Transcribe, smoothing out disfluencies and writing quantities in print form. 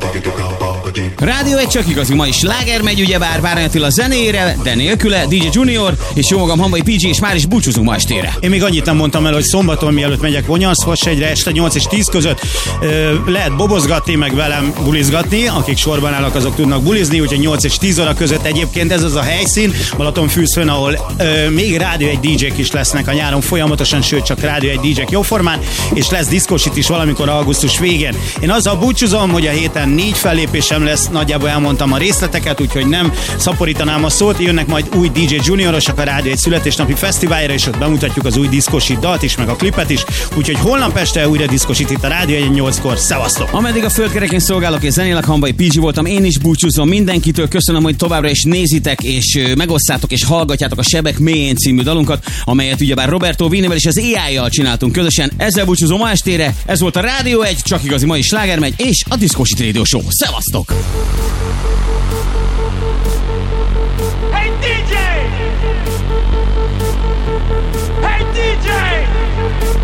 Rádió egy csak igazi, ma is sláger megy, ugyebár Bárány Attila zenére, de nélküle DJ Junior, és jó magam Hamvai PG, és már is búcsúzunk ma estére. Én még annyit nem mondtam el, hogy szombaton, mielőtt megyek Vonyarszfosegyre, este 8 és 10 között lehet bobozgatni, meg velem bulizgatni, akik sorban állnak, azok tudnak bulizni, úgyhogy 8 és 10 óra között egyébként ez az a helyszín, Balatonfűzfön, ahol még Rádió egy DJ-k is lesznek a nyáron folyamatosan, sőt csak Rádió egy DJ-k jóformán, és lesz diszkósit is valamikor augusztus végén. Én azzal búcsúzom, hogy a héten 4 fellépésem lesz, nagyjából elmondtam a részleteket, úgyhogy nem szaporítanám a szót, jönnek majd új DJ Juniorosok a Rádió egy születésnapi fesztiválra, és ott bemutatjuk az új diszkósit dalt is, meg a klipet is, úgyhogy holnap este újra diszkósit itt a Rádió egy 8-kor. Szevasztok! Ameddig a földkerekén szolgálok és zenélek, Hamvai PG voltam, én is búcsúzom mindenkitől, köszönöm, hogy továbbra is nézitek, és megosszátok és hallgatjátok a Sebek mélyén című dalunkat, amelyet ugyebár Roberto Vinivel és az AI-jal csináltunk közösen. Ezzel búcsúzom ma estére, ez volt a Rádió egy, csak igazi mai sláger megy, és a Diszkósit Radio Show. Szevasztok!